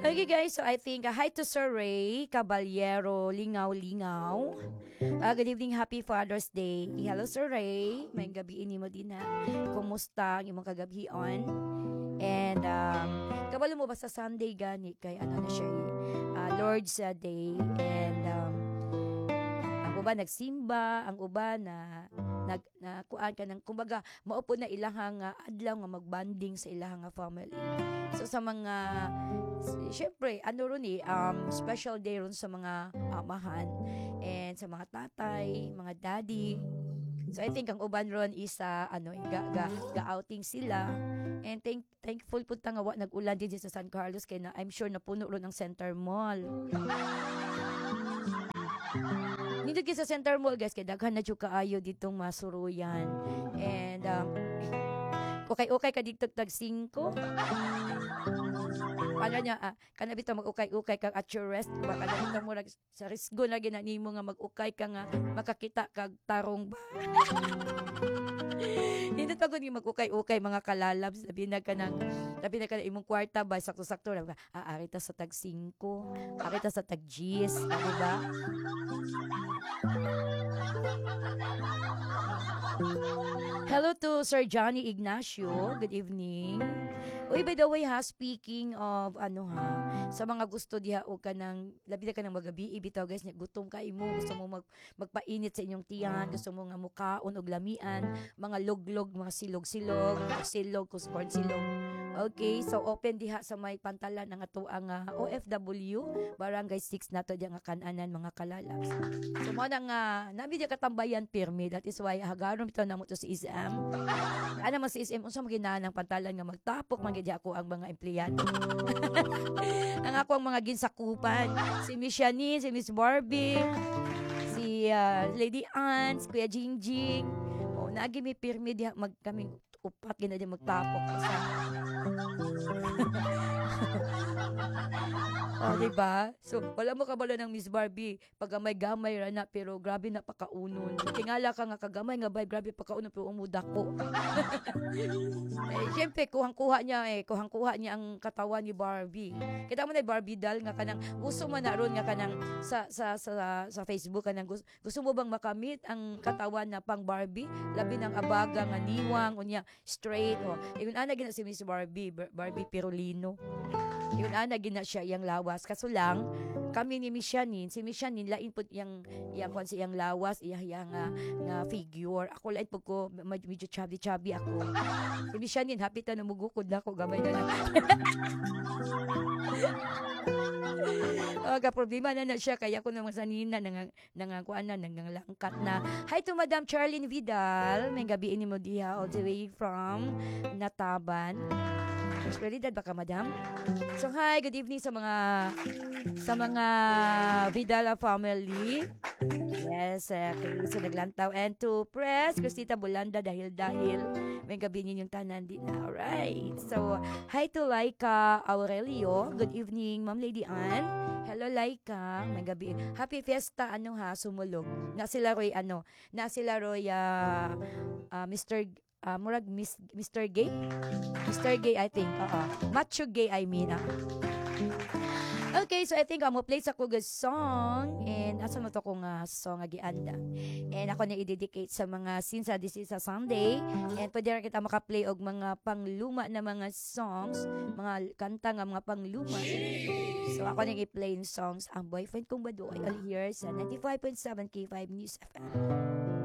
Okay guys, so I think hi to Sir Ray Caballero Lingaw-Lingaw. Good evening, happy Father's Day. Hello Sir Ray, may gabi ini mo din na. Kumusta ang imong kagabion? And kabalo mo ba sa Sunday gani kay ano na siya Lord's Day and ang uban nagsimba, ang uban na kuan ka ng kumbaga maupo na ilahang adlaw nga magbanding sa ilahang family. So sa mga syempre ano ron special day ron sa mga amahan and sa mga tatay, mga daddy. So I think ang uban ron is ga-outing sila and thankful pud ta nga wa nag-ulan din sa San Carlos kay na I'm sure napuno ron ang Center Mall. Nindot sa Center Mall guys kay daghan na jud kaayo ditong masuruyan and okay ka dito tag 5. Paano niya, kana bitaw mag-ukay-ukay kag at your rest, baka na bitaw mo sa risgo na ginanimo nga mag-ukay ka nga makakita kag tarong ba. Hindi pagod yung mag-ukay-ukay mga kalalabs, labi na ka ng imong kwarta ba, sakto-sakto lang, arita sa tag 5, arita sa tag 10, diba? Hello to Sir Johnny Ignacio. Good evening. Uy, by the way speaking of sa mga gusto diha o kanang labi na ka ng magabi, bitaw guys, gutom ka imo, gusto mo magpainit sa inyong tiyan, gusto mo nga mukaon og lamian, mga loglog, mga silog, corn silog. Okay, so open diha sa may pantalan ng ato ang OFW, Barangay 6 nato diya nga kananan mga kalalabs. So mo nang nabi diya katambayan pirmi, that is why hagaron bitaw namo to si SM. Ana man si SM unsa maginanang pantalan nga magtapok man gid ako ang mga empleyado. Ang ako ang mga ginsakupan, si Miss Shani, si Miss Barbie, si Lady Ann, si Kuya Jingjing. O naagi mi pirmi diha kaming upat gina di magtapok sa diba? So, wala mo kabalo ng Miss Barbie. Pagamay-gamay ra na, pero grabe na pakaunon. Tingala ka nga kagamay nga bay, grabe pakaunon, pero umuda ko. Siyempre, kuhang-kuha niya ang katawan ni Barbie. Kita mo na Barbie doll nga kanang, gusto mo na ron nga kanang sa Facebook kanang, gusto mo bang makamit ang katawan na pang Barbie? Labi ng abaga nga niwang, unya, straight. Yun gina si Miss Barbie Pirulino. Yun gina siya iyang lawas. Kaso lang, kami ni Miss Shanin, si Miss Shanin, lain po iyang lawas, iyang nga figure. Ako lain po ko, medyo chubby ako. Si Miss Shanin, hapit na namugukod na ako, gamay na lang. Problema na siya, kaya ko naman sanina, nangalangkat na. Hi to Madam Charlene Vidal, may gabi ini mo diha, all the way from Nataban. Prosperidad baka madam? So hi, good evening sa mga Vidala family. Yes, so naglantaw and to press Cristita Bulanda dahil may gabi ninyong tanan din na. Alright. So hi to Laika Aurelio. Good evening, Ma'am Lady Ann. Hello Laika, may gabi. Happy Fiesta sumulog. Na sila Roy Mr. Mr. Gay? Mr. Gay, I think. Macho Gay, I mean. Okay, so I think mo play sa kuga song and asa mo to kong song agianda. And ako na i-dedicate sa mga since this is a Sunday and pwede rin kita makaplay og mga pangluma na mga songs, mga kanta nga mga pangluma. So ako na i-play yung songs ang boyfriend kong Badoy all here sa 95.7 K5 News FM.